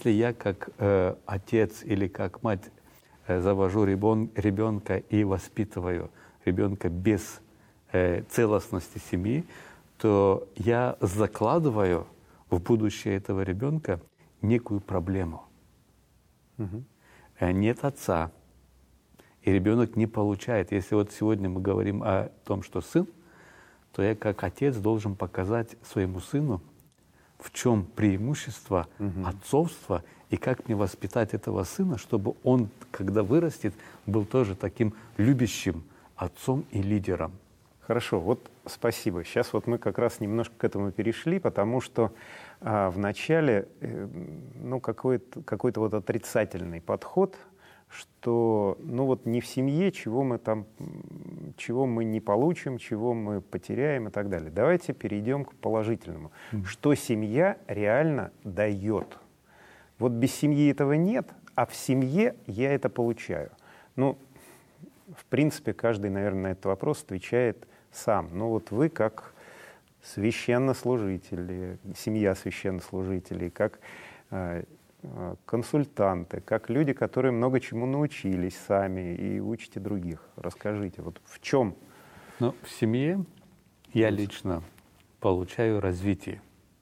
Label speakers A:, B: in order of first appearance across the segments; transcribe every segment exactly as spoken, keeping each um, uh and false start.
A: если я как э, отец или как мать э, завожу ребен, ребенка и воспитываю ребенка без э, целостности семьи, то я закладываю в будущее этого ребенка некую проблему.
B: Угу.
A: Нет отца, и ребенок не получает. Если вот сегодня мы говорим о том, что сын, то я как отец должен показать своему сыну, в чем преимущество
B: угу.
A: отцовства и как мне воспитать этого сына, чтобы он, когда вырастет, был тоже таким любящим отцом и лидером.
B: Хорошо, вот спасибо. Сейчас вот мы как раз немножко к этому перешли, потому что а, в начале э, ну, какой-то, какой-то вот отрицательный подход, что ну вот не в семье, чего мы там, чего мы не получим, чего мы потеряем и так далее. Давайте перейдем к положительному. Mm. Что семья реально дает. Вот без семьи этого нет, а в семье я это получаю. Ну, в принципе, каждый, наверное, на этот вопрос отвечает сам. Ну вот вы как священнослужители, семья священнослужителей, как э, консультанты, как люди, которые много чему научились сами и учите других. Расскажите, вот в чем?
A: Ну, в семье я лично получаю развитие,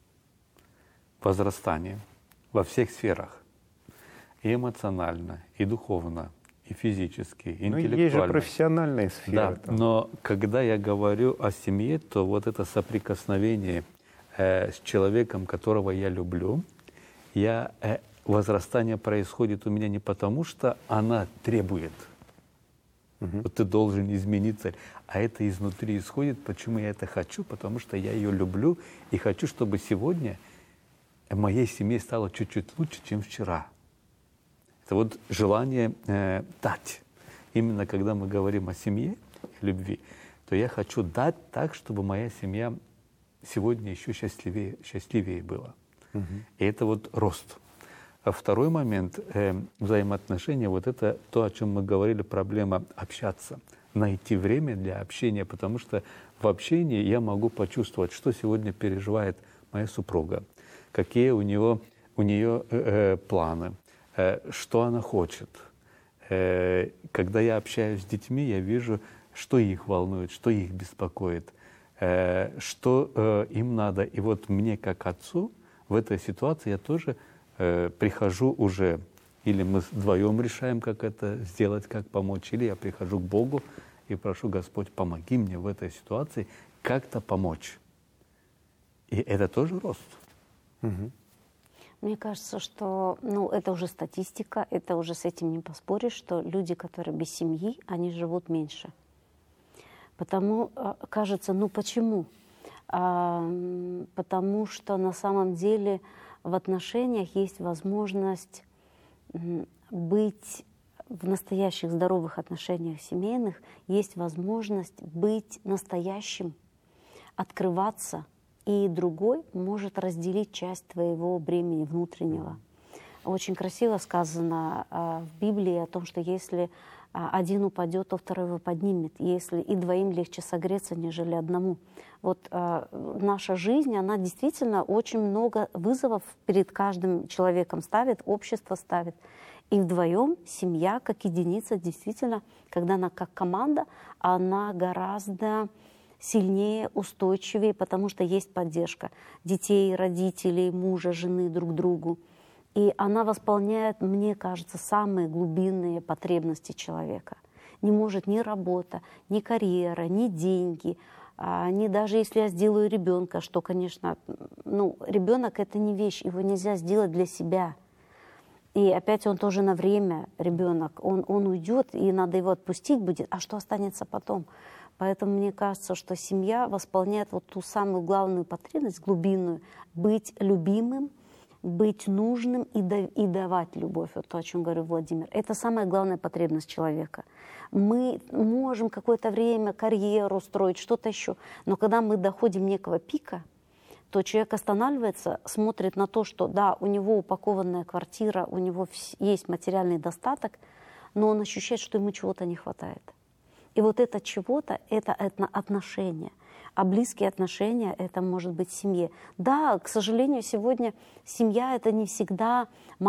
A: возрастание во всех сферах. И эмоционально, и духовно, и физически, и интеллектуально.
B: Ну, есть же профессиональные сферы.
A: Да,
B: там.
A: но когда я говорю о семье, то вот это соприкосновение э, с человеком, которого я люблю, я, э, возрастание происходит у меня не потому, что она требует,
B: угу.
A: вот ты должен измениться, а это изнутри исходит. Почему я это хочу? Потому что я ее люблю и хочу, чтобы сегодня моей семье стало чуть-чуть лучше, чем вчера. Это вот желание э, дать. Именно когда мы говорим о семье, любви, то я хочу дать так, чтобы моя семья сегодня еще счастливее, счастливее была.
B: Угу.
A: И это вот рост. А второй момент э, взаимоотношения, вот это то, о чем мы говорили, проблема общаться. Найти время для общения, потому что в общении я могу почувствовать, что сегодня переживает моя супруга, какие у, него, у нее э, планы, что она хочет. Когда я общаюсь с детьми, я вижу, что их волнует, что их беспокоит, что им надо. И вот мне, как отцу, в этой ситуации я тоже прихожу уже, или мы вдвоем решаем, как это сделать, как помочь, или я прихожу к Богу и прошу: Господь, помоги мне в этой ситуации как-то помочь. И это тоже рост.
B: Угу.
C: Мне кажется, что ну, это уже статистика, это уже с этим не поспоришь, что люди, которые без семьи, они живут меньше. Потому кажется, ну почему? А, потому что на самом деле в отношениях есть возможность быть, в настоящих здоровых отношениях семейных, есть возможность быть настоящим, открываться, и другой может разделить часть твоего бремени внутреннего. Очень красиво сказано а, в Библии о том, что если а, один упадет, то второй его поднимет. Если и двоим легче согреться, нежели одному. Вот а, наша жизнь, она действительно очень много вызовов перед каждым человеком ставит, общество ставит. И вдвоем семья, как единица, действительно, когда она как команда, она гораздо сильнее, устойчивее, потому что есть поддержка детей, родителей, мужа, жены друг другу. И она восполняет, мне кажется, самые глубинные потребности человека. Не может ни работа, ни карьера, ни деньги, ни даже если я сделаю ребенка, что, конечно, ну, ребенок — это не вещь, его нельзя сделать для себя. И опять он тоже на время, ребенок, он, он уйдет, и надо его отпустить будет, а что останется потом? Поэтому мне кажется, что семья восполняет вот ту самую главную потребность, глубинную, быть любимым, быть нужным и, да, и давать любовь. Вот то, о чем говорил Владимир. Это самая главная потребность человека. Мы можем какое-то время карьеру строить, что-то еще, но когда мы доходим некого пика, то человек останавливается, смотрит на то, что да, у него упакованная квартира, у него есть материальный достаток, но он ощущает, что ему чего-то не хватает. И вот это чего-то, это отношения. А близкие отношения, это может быть в семье. Да, к сожалению, сегодня семья — это не всегда